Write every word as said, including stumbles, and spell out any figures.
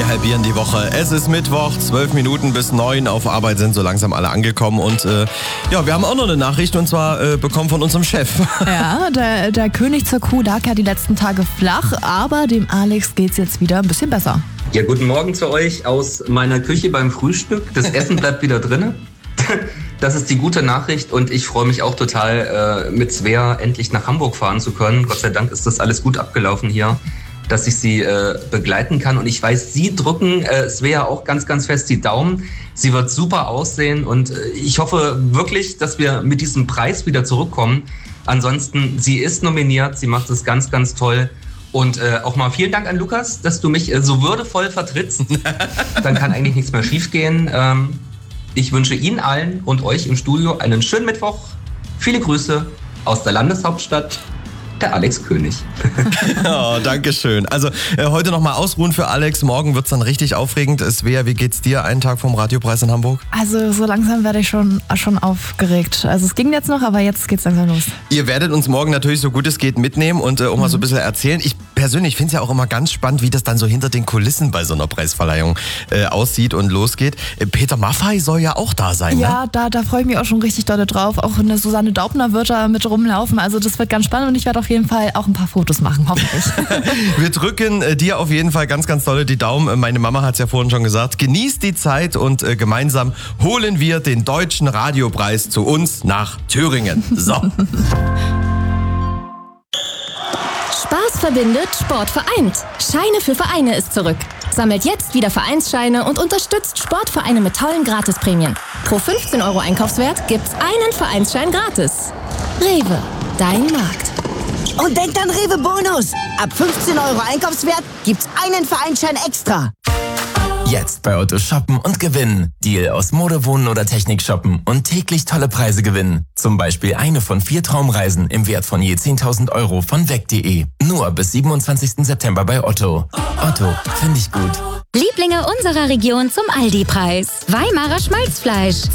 Wir halbieren die Woche. Es ist Mittwoch, zwölf Minuten bis neun. Auf Arbeit sind so langsam alle angekommen. Und äh, ja, wir haben auch noch eine Nachricht und zwar äh, bekommen von unserem Chef. Ja, der, der König zur Kuh lag ja die letzten Tage flach, aber dem Alex geht's jetzt wieder ein bisschen besser. Ja, guten Morgen zu euch aus meiner Küche beim Frühstück. Das Essen bleibt wieder drinne. Das ist die gute Nachricht und ich freue mich auch total, äh, mit Svea endlich nach Hamburg fahren zu können. Gott sei Dank ist das alles gut abgelaufen hier, dass ich sie äh, begleiten kann. Und ich weiß, Sie drücken äh, Svea auch ganz, ganz fest die Daumen. Sie wird super aussehen und äh, ich hoffe wirklich, dass wir mit diesem Preis wieder zurückkommen. Ansonsten, sie ist nominiert, sie macht es ganz, ganz toll. Und äh, auch mal vielen Dank an Lukas, dass du mich äh, so würdevoll vertrittst. Dann kann eigentlich nichts mehr schiefgehen. Ähm, ich wünsche Ihnen allen und euch im Studio einen schönen Mittwoch. Viele Grüße aus der Landeshauptstadt. Der Alex König. Oh, danke schön. Also äh, heute nochmal ausruhen für Alex. Morgen wird's dann richtig aufregend. Svea, wie geht's dir einen Tag vom Radiopreis in Hamburg? Also so langsam werde ich schon, schon aufgeregt. Also es ging jetzt noch, aber jetzt geht's langsam los. Ihr werdet uns morgen natürlich so gut es geht mitnehmen und äh, auch mal so ein bisschen erzählen. Ich persönlich finde es ja auch immer ganz spannend, wie das dann so hinter den Kulissen bei so einer Preisverleihung äh, aussieht und losgeht. Äh, Peter Maffay soll ja auch da sein, Ja, ne? da, da freue ich mich auch schon richtig dolle drauf. Auch eine Susanne Daubner wird da mit rumlaufen. Also das wird ganz spannend und ich werde auf jeden Fall auch ein paar Fotos machen, hoffentlich. Wir drücken äh, dir auf jeden Fall ganz, ganz dolle die Daumen. Meine Mama hat es ja vorhin schon gesagt. Genießt die Zeit und äh, gemeinsam holen wir den Deutschen Radiopreis zu uns nach Thüringen. So. Spaß verbindet, Sport vereint. Scheine für Vereine ist zurück. Sammelt jetzt wieder Vereinsscheine und unterstützt Sportvereine mit tollen Gratisprämien. Pro fünfzehn Euro Einkaufswert gibt's einen Vereinsschein gratis. Rewe, dein Markt. Und denkt an Rewe Bonus. Ab fünfzehn Euro Einkaufswert gibt's einen Vereinsschein extra. Jetzt bei Otto shoppen und gewinnen. Deal aus Mode, Wohnen oder Technik shoppen und täglich tolle Preise gewinnen. Zum Beispiel eine von vier Traumreisen im Wert von je zehntausend Euro von weg punkt de. Nur bis siebenundzwanzigsten September bei Otto. Otto, finde ich gut. Lieblinge unserer Region zum Aldi-Preis. Weimarer Schmalzfleisch.